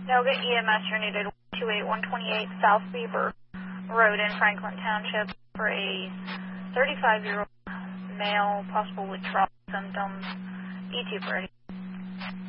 Noga EMS, you're needed 28128 South Beaver Road in Franklin Township for a 35-year-old male, possible withdrawal symptoms. E-tube ready.